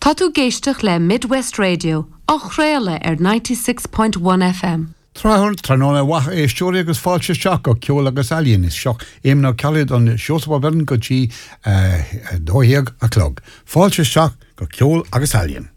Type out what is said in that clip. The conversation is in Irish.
Tá tú géisteach le Midwest Radio, ach réile 96.1 FM. Trahul tranona wach stóri agus fáilte seach go ceol agus alien is seach éimna cead an seosba bern go tí dóhéag a clog. Fáilte seach go ceol agus alien.